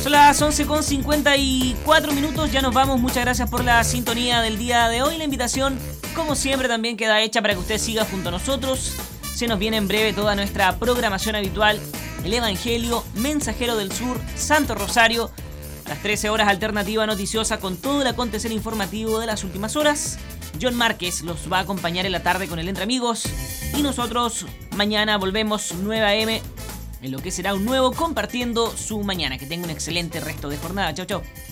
Son las 11:54, ya nos vamos. Muchas gracias por la sintonía del día de hoy. La invitación, como siempre, también queda hecha para que usted siga junto a nosotros. Se nos viene en breve toda nuestra programación habitual. El Evangelio, Mensajero del Sur, Santo Rosario. A las 13 horas, Alternativa Noticiosa con todo el acontecer informativo de las últimas horas. John Márquez los va a acompañar en la tarde con el Entre Amigos. Y nosotros mañana volvemos 9 a.m. en lo que será un nuevo Compartiendo su Mañana. Que tenga un excelente resto de jornada. Chau, chau.